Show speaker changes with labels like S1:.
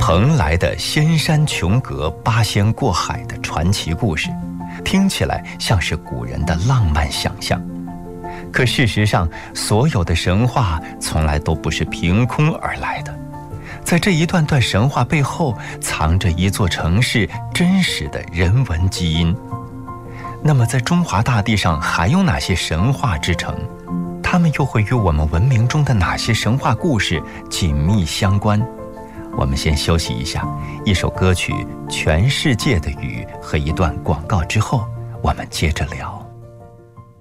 S1: 蓬莱的仙山琼阁、八仙过海的传奇故事，听起来像是古人的浪漫想象。可事实上，所有的神话从来都不是凭空而来的，在这一段段神话背后，藏着一座城市真实的人文基因。那么在中华大地上还有哪些神话之城？它们又会与我们文明中的哪些神话故事紧密相关？我们先休息一下，一首歌曲《全世界的雨》和一段广告之后，我们接着聊。